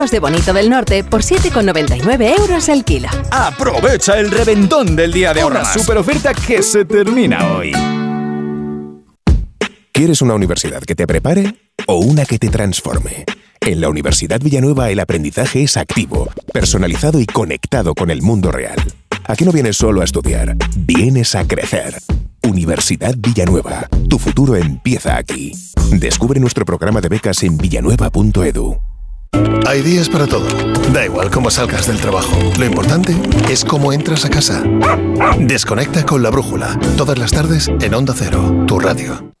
de Bonito del Norte por 7,99 € el kilo. Aprovecha el reventón del día de ahorrar. Una super oferta que se termina hoy. ¿Quieres una universidad que te prepare o una que te transforme? En la Universidad Villanueva el aprendizaje es activo, personalizado y conectado con el mundo real. Aquí no vienes solo a estudiar, vienes a crecer. Universidad Villanueva, tu futuro empieza aquí. Descubre nuestro programa de becas en villanueva.edu. Hay días para todo. Da igual cómo salgas del trabajo. Lo importante es cómo entras a casa. Desconecta con La Brújula. Todas las tardes en Onda Cero, tu radio.